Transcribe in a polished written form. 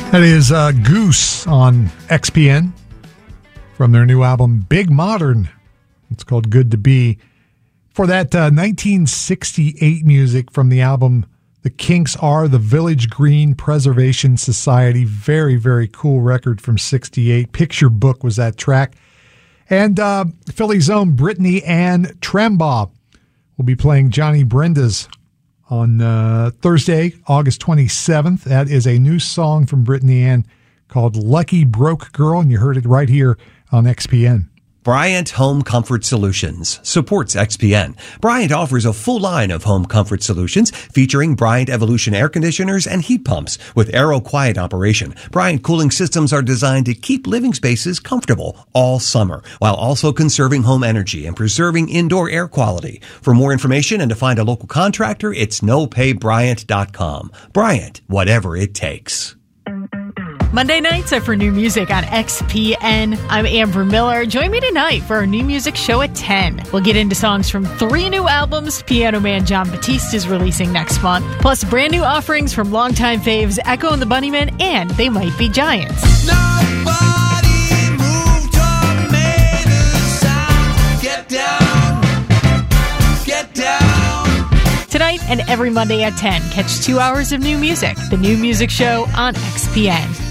That is Goose on XPN from their new album, Big Modern. It's called Good to Be. For that 1968 music from the album, The Kinks Are the Village Green Preservation Society. Very, very cool record from 68. Picture Book was that track. And Philly's own Brittany Ann Trembaugh will be playing Johnny Brenda's on Thursday, August 27th. That is a new song from Brittany Ann called Lucky Broke Girl, and you heard it right here on XPN. Bryant Home Comfort Solutions supports XPN. Bryant offers a full line of home comfort solutions featuring Bryant Evolution air conditioners and heat pumps with Aero Quiet operation. Bryant cooling systems are designed to keep living spaces comfortable all summer while also conserving home energy and preserving indoor air quality. For more information and to find a local contractor, it's nopaybryant.com. Bryant, whatever it takes. Monday nights are for new music on XPN. I'm Amber Miller. Join me tonight for our new music show at 10. We'll get into songs from 3 new albums Piano Man Jon Batiste is releasing next month, plus brand new offerings from longtime faves Echo and the Bunnymen and They Might Be Giants. Nobody moved or made a sound. Get down, get down. Tonight and every Monday at 10, catch 2 hours of new music. The new music show on XPN.